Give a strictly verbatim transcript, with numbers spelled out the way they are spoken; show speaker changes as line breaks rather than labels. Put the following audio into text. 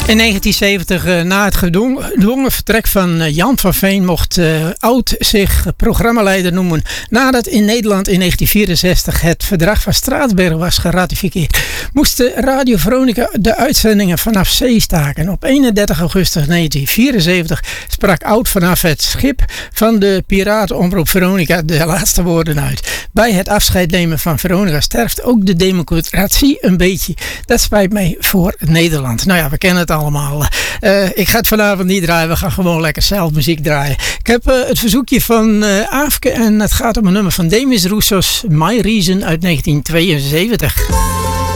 In negentien zeventig, uh, na het gedwongen vertrek van uh, Jan van Veen, mocht uh, Oud zich programmaleider noemen. Nadat in Nederland in negentien vierenzestig het verdrag van Straatsburg was geratificeerd, moest Radio Veronica de uitzendingen vanaf zee staken. Op eenendertig augustus negentien vierenzeventig sprak Oud vanaf het schip van de piratenomroep Veronica de laatste woorden uit. Bij het afscheid nemen van Veronica sterft ook de democratie een beetje. Dat spijt mij voor Nederland. Nou ja, we kennen het allemaal. Uh, ik ga het vanavond niet draaien. We gaan gewoon lekker zelf muziek draaien. Ik heb uh, het verzoekje van uh, Aafke en het gaat om een nummer van Demis Roussos, My Reason uit negentien tweeënzeventig.